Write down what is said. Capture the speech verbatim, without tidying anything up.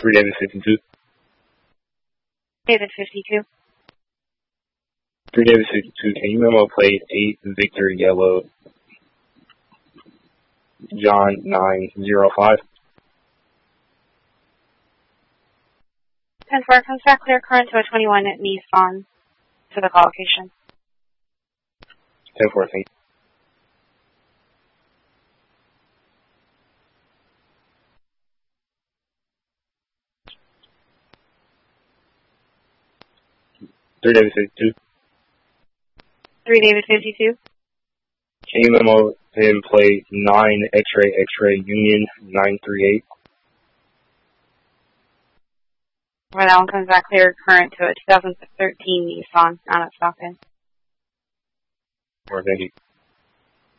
three David fifty-two. David fifty-two. three David fifty-two, can you memo plate eight Victor Yellow John nine zero five? ten four comes back clear current to a twenty-one at Nissan to the call location. ten four, thank you. three David fifty-two. three David fifty-two. Can you memo pin plate nine X-ray X-ray Union nine three eight? Where that one comes back clear current to a two thousand thirteen Nissan, not at Stockton. Or thank you.